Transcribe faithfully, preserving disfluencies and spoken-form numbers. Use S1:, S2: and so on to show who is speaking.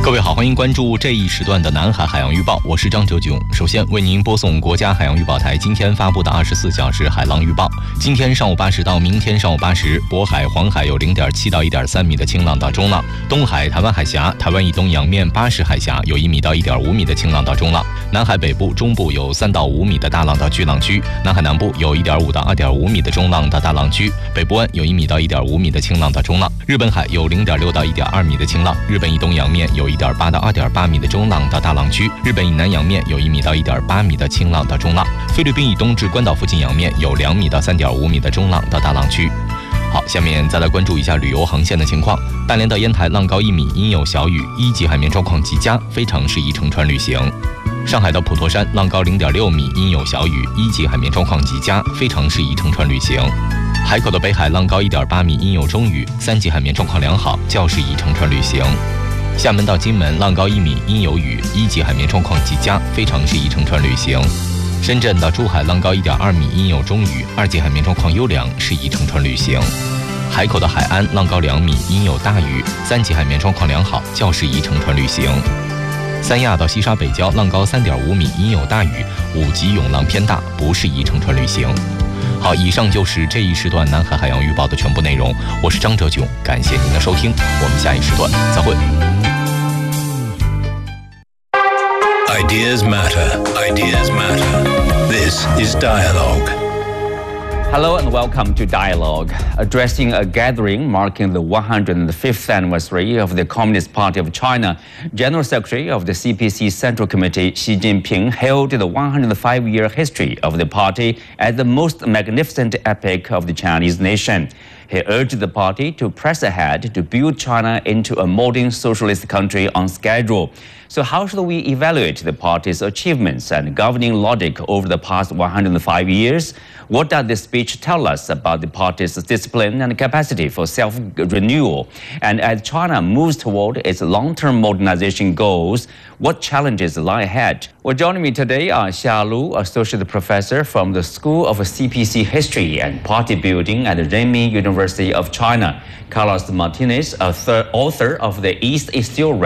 S1: 各位好，欢迎关注这一时段的南海海洋预报，我是张哲炯。首先为您播送国家海洋预报台今天发布的二十四小时海浪预报。今天上午八时到明天上午八时，渤海、黄海有零点七到一点三米的清浪到中浪；东海、台湾海峡、台湾以东洋面巴士海峡有一米到一点五米的清浪到中浪；南海北部、中部有三到五米的大浪到巨浪区；南海南部有一点五到二点五米的中浪到大浪区；北部湾有一米到一点五米的清浪到中浪；日本海有零点六到一点二米的清浪；日本以东洋面有一点八到二点八米的中浪到大浪区；日本以南洋面有一米到一点八米的清浪到中浪；菲律宾以东至关岛附近洋面有两米到三点五米的中浪到大浪区。好，下面再来关注一下旅游航线的情况。大连到烟台浪高一米，阴有小雨，一级海面状况极佳，非常适宜乘船旅行。上海到普陀山浪高零点六米，阴有小雨，一级海面状况极佳，非常适宜乘船旅行。海口的北海浪高一点八米，阴有中雨，三级海面状况良好，较适宜乘船旅行。厦门到金门浪高一米，阴有雨，一级海面状况极佳，非常适宜乘船旅行。深圳到珠海浪高一点二米，阴有中雨，二级海面状况优良，适宜乘船旅行。海口的海安浪高两米，阴有大雨，三级海面状况良好，较适宜乘船旅行。三亚到西沙北礁浪高三点五米，阴有大雨，五级涌浪偏大，不适宜乘船旅行。好，以上就是这一时段南海海洋预报的全部内容。我是张哲炯，感谢您的收听，我们下一时段再会。
S2: Ideas matter. Ideas matter. This is Dialogue.
S3: Hello and welcome to Dialogue. Addressing a gathering marking the one hundred fifth anniversary of the Communist Party of China, General Secretary of the C P C Central Committee Xi Jinping hailed the one hundred five year history of the party as the most magnificent epic of the Chinese nation. He urged the party to press ahead to build China into a modern socialist country on schedule. So how should we evaluate the party's achievements and governing logic over the past one hundred five years? What does this speech tell us about the party's discipline and capacity for self-renewal? And as China moves toward its long-term modernization goals, what challenges lie ahead? Well, joining me today are Xia Lu, Associate Professor from the School of C P C History and Party Building at Renmin University of China, Carlos Martinez, author of The East is Still